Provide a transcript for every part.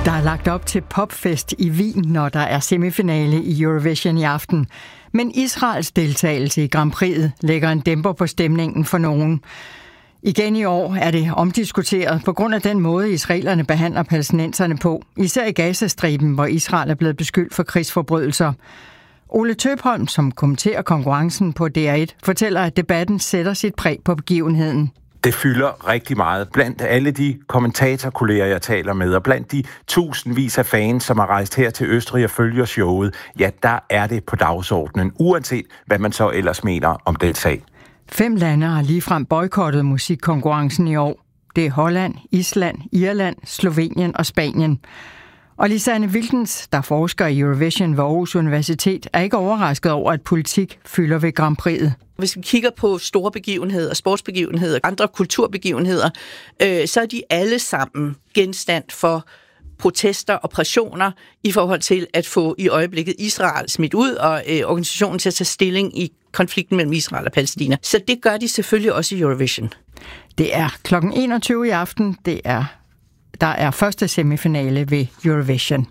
Der er lagt op til popfest i Wien, når der er semifinale i Eurovision i aften. Men Israels deltagelse i Grand Prix'et lægger en dæmper på stemningen for nogen. Igen i år er det omdiskuteret på grund af den måde, israelerne behandler palæstinenserne på, især i Gazastriben, hvor Israel er blevet beskyldt for krigsforbrydelser. Ole Tøpholm, som kommenterer konkurrencen på DR1, fortæller, at debatten sætter sit præg på begivenheden. Det fylder rigtig meget. Blandt alle de kommentatorkolleger, jeg taler med, og blandt de tusindvis af fans, som har rejst her til Østrig og følger showet, ja, der er det på dagsordenen, uanset hvad man så ellers mener om den sag. 5 lande har ligefrem boykottet musikkonkurrencen i år. Det er Holland, Island, Irland, Slovenien og Spanien. Og Lisanne Wilkens, der forsker i Eurovision ved Aarhus Universitet, er ikke overrasket over, at politik fylder ved Grand Prix'et. Hvis vi kigger på store begivenheder, sportsbegivenheder, andre kulturbegivenheder, så er de alle sammen genstand for protester og pressioner i forhold til at få i øjeblikket Israel smidt ud og organisationen til at tage stilling i konflikten mellem Israel og Palæstina. Så det gør de selvfølgelig også i Eurovision. Det er kl. 21 i aften. Der er første semifinale ved Eurovision.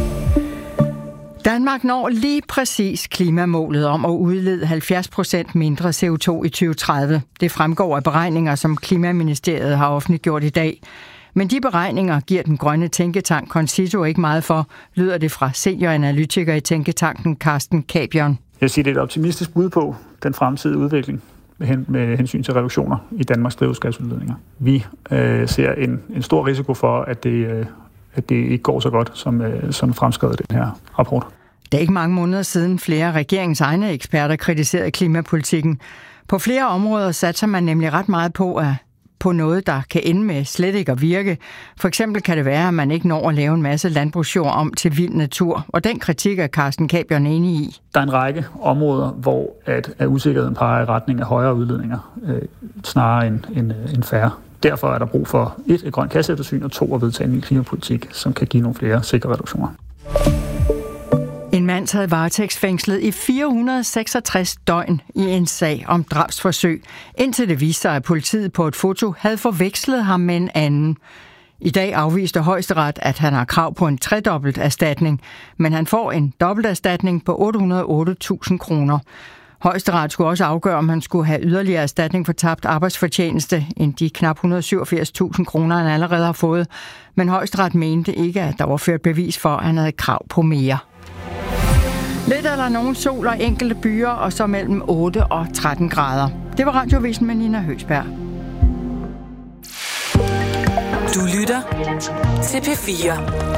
Danmark når lige præcis klimamålet om at udlede 70% mindre CO2 i 2030. Det fremgår af beregninger, som Klimaministeriet har offentliggjort i dag. Men de beregninger giver den grønne tænketank Concito ikke meget for, lyder det fra senioranalytiker i tænketanken Carsten Cabion. Jeg vil sige, det er et optimistisk bud på den fremtidige udvikling med hensyn til reduktioner i Danmarks drivhusgasudledninger. Vi ser en stor risiko for, at det ikke går så godt, som fremskrevet den her rapport. Det er ikke mange måneder siden flere af regeringens egne eksperter kritiserede klimapolitikken. På flere områder satser man nemlig ret meget på noget, der kan ende med slet ikke at virke. For eksempel kan det være, at man ikke når at lave en masse landbrugsjord om til vild natur. Og den kritik er Carsten Cabion enig i. Der er en række områder, hvor at usikkerheden peger i retning af højere udledninger, snarere end færre. Derfor er der brug for 1. et grønt kasseeftersyn, og 2. at vedtage en ny klimapolitik, som kan give nogle flere sikre reduktioner. En mand sad varetægtsfængslet i 466 døgn i en sag om drabsforsøg, indtil det viste sig, at politiet på et foto havde forvekslet ham med en anden. I dag afviste Højesteret, at han har krav på en tredobbelt erstatning, men han får en dobbelterstatning på 808.000 kroner. Højesteret skulle også afgøre, om han skulle have yderligere erstatning for tabt arbejdsfortjeneste end de knap 187.000 kroner, han allerede har fået. Men Højesteret mente ikke, at der var ført bevis for, at han havde krav på mere. Lidt er der nogen sol og enkelte byer, og så mellem 8 og 13 grader. Det var Radiovisen med Nina Høgsberg. Du lytter til P4.